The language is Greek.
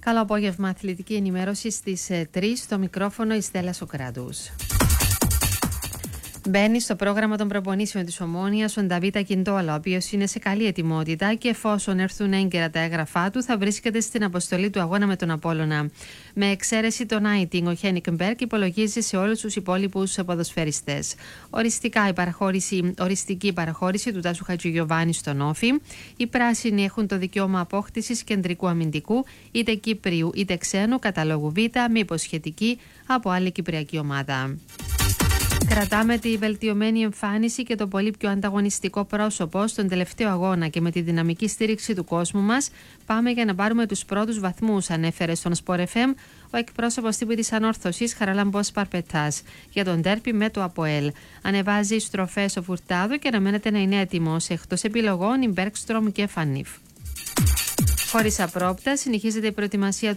Καλό απόγευμα, αθλητική ενημέρωση στις 3, στο μικρόφωνο η Στέλλα Σοκράτους. Μπαίνει στο πρόγραμμα των προπονήσεων της Ομόνοιας ο Νταβίτ Ακιντόλα, ο οποίος είναι σε καλή ετοιμότητα και εφόσον έρθουν έγκαιρα τα έγγραφά του, θα βρίσκεται στην αποστολή του αγώνα με τον Απόλλωνα. Με εξαίρεση τον Άιτινγκ, ο Χένικ Μπέρκ υπολογίζει σε όλους τους υπόλοιπους ποδοσφαιριστές. Οριστική παραχώρηση του Τάσου Χατζηγιοβάνη στον Όφη. Οι πράσινοι έχουν το δικαίωμα απόκτησης κεντρικού αμυντικού, είτε Κύπριου είτε ξένου, καταλόγου Β, με υποσχετική από άλλη κυπριακή ομάδα. Κρατάμε τη βελτιωμένη εμφάνιση και το πολύ πιο ανταγωνιστικό πρόσωπο στον τελευταίο αγώνα και με τη δυναμική στήριξη του κόσμου μας πάμε για να πάρουμε τους πρώτους βαθμούς, ανέφερε στον Sport FM ο εκπρόσωπος τύπου της Ανόρθωσης Χαραλάμπος Παρπετάς για τον ντέρπι με το ΑΠΟΕΛ. Ανεβάζει στροφές ο Φουρτάδο και αναμένεται να είναι έτοιμος, εκτός επιλογών η Μπέρκστρομ και Φανίφ. Χωρίς απρόπτα, συνεχίζεται η προετοιμασία